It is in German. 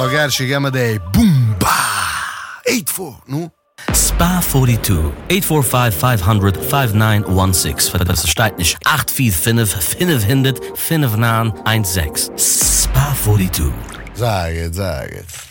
Gershi, gehen wir die Boomba. 8-4, nu? Spa 42, 845-500-5916. Das steht nicht 845-500-5916. Spa 42. Sag it.